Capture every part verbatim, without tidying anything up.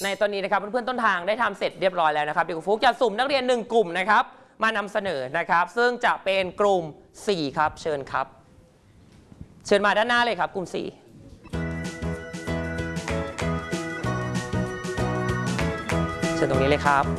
ในตอนนี้นะครับเพื่อนๆต้นทางได้ทำเสร็จเรียบร้อยแล้วนะครับเดี๋ยวครูฟุกจะสุ่มนักเรียนหนึ่งกลุ่มนะครับมานำเสนอนะครับซึ่งจะเป็นกลุ่มสี่ครับเชิญครับเชิญมาด้านหน้าเลยครับกลุ่มสี่เชิญตรงนี้เลยครับ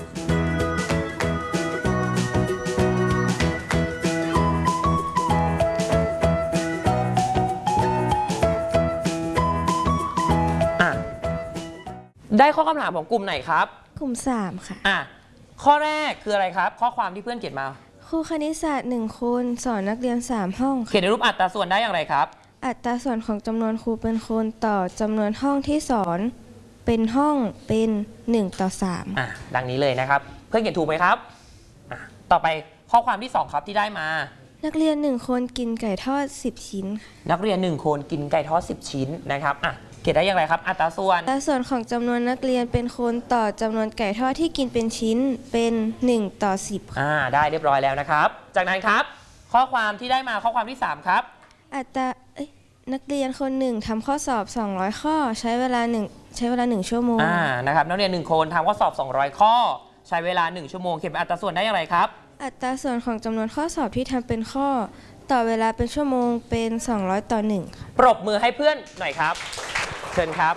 ได้ข้อคำถามของกลุ่มไหนครับกลุ่มสามค่ะอ่ะข้อแรกคืออะไรครับข้อความที่เพื่อนเขียนมาครูคณิตศาสตร์หนึ่งคนสอนนักเรียนสามห้องเขียนในรูปอัตราส่วนได้อย่างไรครับอัตราส่วนของจำนวนครูเป็นคนต่อจำนวนห้องที่สอนเป็นห้องเป็นหนึ่งต่อสามอ่ะดังนี้เลยนะครับเพื่อนเขียนถูกไหมครับอ่ะต่อไปข้อความที่สองครับที่ได้มานักเรียนหนึ่งคนกินไก่ทอดสิบชิ้นนักเรียนหนึ่งคนกินไก่ทอดสิบชิ้นนะครับอ่ะเขียนได้อย่างไรครับอัตราส่วนอัตราส่วนของจำนวนนักเรียนเป็นคนต่อจำนวนไก่ทอดที่กินเป็นชิ้นเป็นหนึ่งต่อสิบอ่าได้เรียบร้อยแล้วนะครับจากนั้นครับข้อความที่ได้มาข้อความที่สามครับอัตรานักเรียนคนหนึ่งทำข้อสอบสองร้อยข้อใช้เวลาหนึ่งใช้เวลาหนึ่งชั่วโมงอ่านะครับนักเรียนหนึ่งคนทำข้อสอบสองร้อยข้อใช้เวลาหนึ่งชั่วโมงเขียนเป็นอัตราส่วนได้อย่างไรครับอัตราส่วนของจำนวนข้อสอบที่ทำเป็นข้อต่อเวลาเป็นชั่วโมงเป็นสองร้อยต่อหนึ่งปรบมือให้เพื่อนหน่อยครับเชิญครับ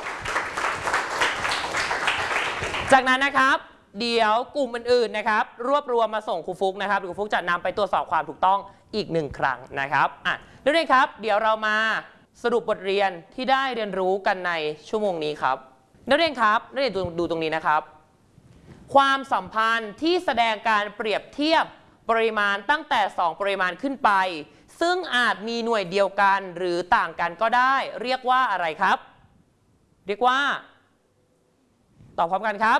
จากนั้นนะครับเดี๋ยวกลุ่มอื่นๆนะครับรวบรวมมาส่งครูฟุกนะครับครูฟุกจะนำไปตรวจสอบความถูกต้องอีกหนึ่งครั้งนะครับอ่ะนักเรียนครับเดี๋ยวเรามาสรุปบทเรียนที่ได้เรียนรู้กันในชั่วโมงนี้ครับนักเรียนครับนักเรียนดูตรงนี้นะครับความสัมพันธ์ที่แสดงการเปรียบเทียบปริมาณตั้งแต่สองปริมาณขึ้นไปซึ่งอาจมีหน่วยเดียวกันหรือต่างกันก็ได้เรียกว่าอะไรครับเรียกว่าตอบพร้อมกันครับ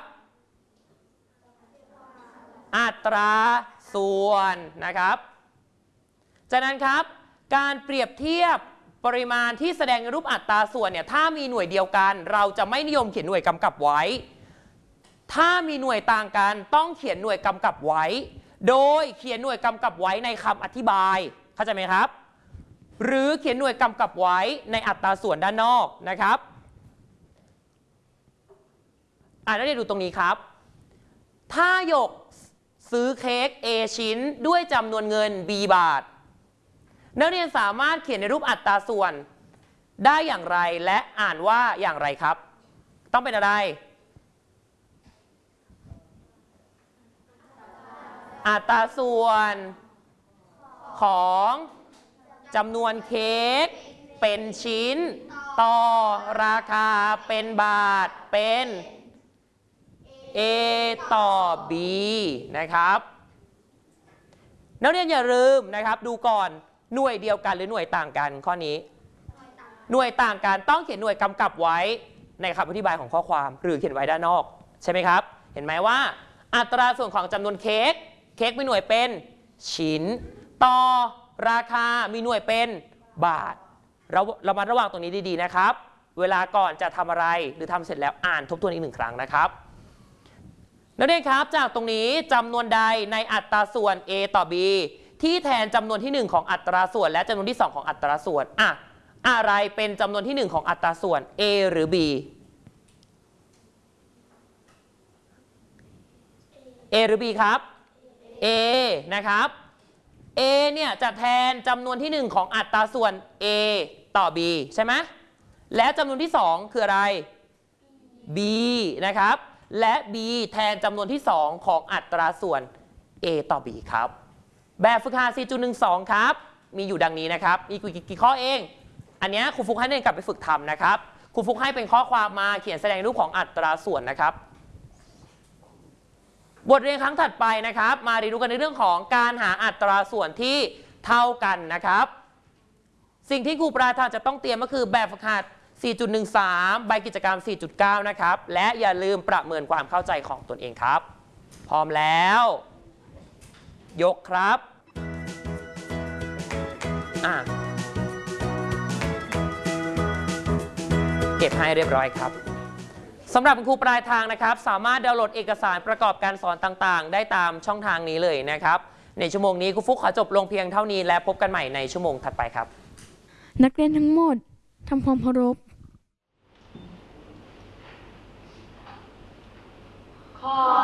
อัตราส่วนนะครับจากนั้นครับการเปรียบเทียบปริมาณที่แสดงในรูปอัตราส่วนเนี่ยถ้ามีหน่วยเดียวกันเราจะไม่นิยมเขียนหน่วยกำกับไว้ถ้ามีหน่วยต่างกันต้องเขียนหน่วยกำกับไว้โดยเขียนหน่วยกำกับไว้ในคำอธิบายเข้าใจไหมครับหรือเขียนหน่วยกำกับไว้ในอัตราส่วนด้านนอกนะครับอ่านักเรียนดูตรงนี้ครับถ้าหยกซื้อเค้ก A ชิ้นด้วยจำนวนเงิน B บาทนักเรียนสามารถเขียนในรูปอัตราส่วนได้อย่างไรและอ่านว่าอย่างไรครับต้องเป็นอะไรอัตราส่วนของจำนวนเค้กเป็นชิ้นต่อราคาเป็นบาทเป็น A ต่อ B นะครับนักเรียนอย่าลืมนะครับดูก่อนหน่วยเดียวกันหรือหน่วยต่างกันข้อนี้หน่วยต่างกันต้องเขียนหน่วยกำกับไว้ในคำอธิบายของข้อความหรือเขียนไว้ด้านนอกใช่ไหมครับเห็นไหมว่าอัตราส่วนของจำนวนเค้กเค้กมีหน่วยเป็นชิ้นต่อราคามีหน่วยเป็นบาทเราเรามาระวังตรงนี้ดีๆนะครับเวลาก่อนจะทำอะไรหรือทำเสร็จแล้วอ่านทบทวนอีกหนึ่งครั้งนะครับนักเรียนครับจากตรงนี้จำนวนใดในอัตราส่วน A ต่อ B ที่แทนจำนวนที่หนึ่งของอัตราส่วนและจำนวนที่สองของอัตราส่วนอ่ะอะไรเป็นจำนวนที่หนึ่งของอัตราส่วน A หรือ B A หรือ B ครับ A นะครับ A เนี่ยจะแทนจำนวนที่หนึ่งของอัตราส่วน A ต่อ B ใช่ไหมและจำนวนที่สองคืออะไร B นะครับและ B แทนจำนวนที่สองของอัตราส่วน A ต่อ B ครับแบบฝึกหัด สี่จุดหนึ่งสอง ครับมีอยู่ดังนี้นะครับมีกี่ข้อเองอันนี้ครูฟุกให้เรียนกลับไปฝึกทำนะครับครูฟุกให้เป็นข้อความมาเขียนแสดงรูปของอัตราส่วนนะครับบทเรียนครั้งถัดไปนะครับมาเรียนรู้กันในเรื่องของการหาอัตราส่วนที่เท่ากันนะครับสิ่งที่ครูปราทานจะต้องเตรียมก็คือแบบฝึกหัด สี่จุดหนึ่งสาม ใบกิจกรรม สี่จุดเก้า นะครับและอย่าลืมประเมินความเข้าใจของตนเองครับพร้อมแล้วยกครับอ่ะเก็บให้เรียบร้อยครับสำหรับครูปลายทางนะครับสามารถดาวน์โหลดเอกสารประกอบการสอนต่างๆได้ตามช่องทางนี้เลยนะครับในชั่วโมงนี้ครูฟุกขอจบลงเพียงเท่านี้และพบกันใหม่ในชั่วโมงถัดไปครับนักเรียนทั้งหมดทำความเคารพของ